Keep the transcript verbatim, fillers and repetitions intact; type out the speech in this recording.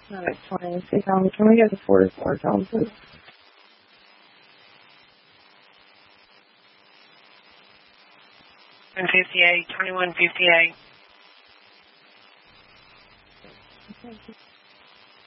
Alright, fine. See, Tom, can we get the four to four, Tom, please? one fifty-eight, twenty-one fifty-eight. Thank you.